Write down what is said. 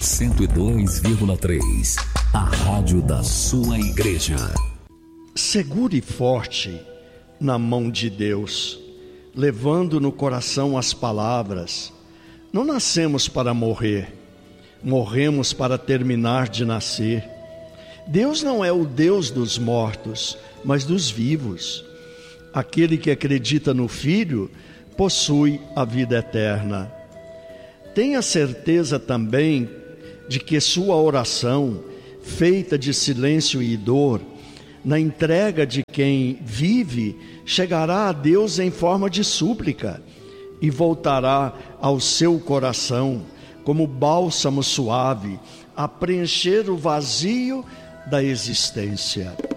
102,3. A rádio da sua igreja. Segure forte na mão de Deus, levando no coração as palavras: não nascemos para morrer, morremos para terminar de nascer. Deus não é o Deus dos mortos, mas dos vivos. Aquele que acredita no Filho possui a vida eterna. Tenha certeza também de que sua oração, feita de silêncio e dor, na entrega de quem vive, chegará a Deus em forma de súplica e voltará ao seu coração como bálsamo suave a preencher o vazio da existência.